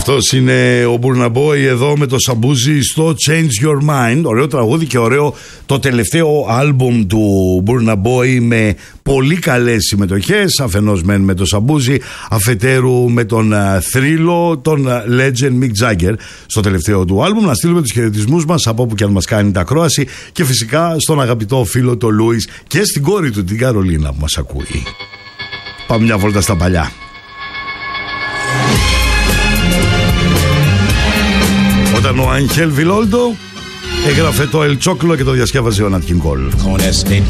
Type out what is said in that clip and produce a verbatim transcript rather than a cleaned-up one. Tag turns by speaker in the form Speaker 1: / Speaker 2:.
Speaker 1: Αυτός είναι ο Burna Boy εδώ με το Σαμπούζι στο Change Your Mind. Ωραίο τραγούδι και ωραίο το τελευταίο άλμπουμ του Burna Boy με πολύ καλές συμμετοχές. Αφενός μεν με το Σαμπούζι, αφετέρου με τον θρύλο, τον legend Mick Jagger στο τελευταίο του άλμπουμ. Να στείλουμε τους χαιρετισμούς μας από όπου και αν μας κάνει τα ακρόαση και φυσικά στον αγαπητό φίλο τον Λούις και στην κόρη του την Καρολίνα που μας ακούει. Πάμε μια βόλτα στα παλιά. Όταν ο Αγγέλ Βιλόλντο έγραφε το El Choclo και το διασκεύασε ο Nat King Cole.